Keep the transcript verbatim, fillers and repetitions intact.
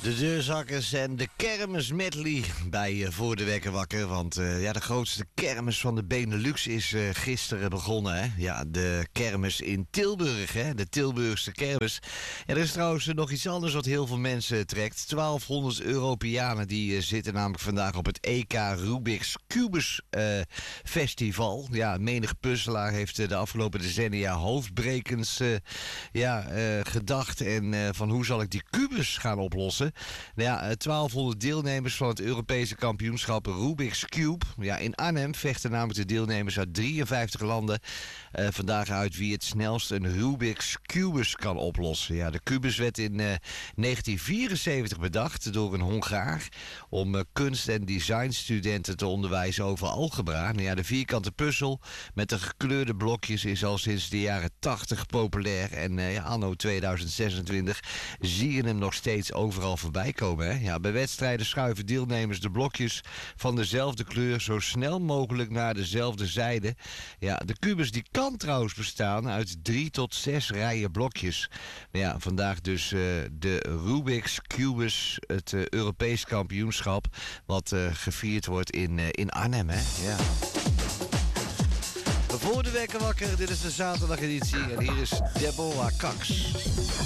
De deurzakkers en de kermis medley bij uh, Voor de Wekker Wakker. Want uh, ja, de grootste kermis van de Benelux is uh, gisteren begonnen. Hè? Ja, de kermis in Tilburg, hè? De Tilburgse kermis. En er is trouwens uh, nog iets anders wat heel veel mensen trekt. twaalfhonderd Europeanen die uh, zitten namelijk vandaag op het E K Rubik's Cubus uh, Festival. Ja, menig puzzelaar heeft uh, de afgelopen decennia hoofdbrekens uh, ja, uh, gedacht. En uh, van hoe zal ik die kubus gaan oplossen? Nou ja, twaalfhonderd deelnemers van het Europese kampioenschap Rubik's Cube. Ja, in Arnhem vechten namelijk de deelnemers uit drieënvijftig landen uh, vandaag uit wie het snelst een Rubik's Cubus kan oplossen. Ja, de kubus werd in uh, negentien vierenzeventig bedacht door een Hongaar om uh, kunst- en designstudenten te onderwijzen over algebra. Nou ja, de vierkante puzzel met de gekleurde blokjes is al sinds de jaren tachtig populair. En uh, ja, anno tweeduizend zesentwintig zie je hem nog steeds overal voorbij komen. Hè? Ja, bij wedstrijden schuiven deelnemers de blokjes van dezelfde kleur zo snel mogelijk naar dezelfde zijde. Ja, de kubus die kan trouwens bestaan uit drie tot zes rijen blokjes. Maar ja, vandaag dus uh, de Rubik's Cubus, het uh, Europees kampioenschap, wat uh, gevierd wordt in, uh, in Arnhem. Hè? Ja. Voor de Wekker Wakker, dit is de zaterdageditie en hier is Deborah Cox.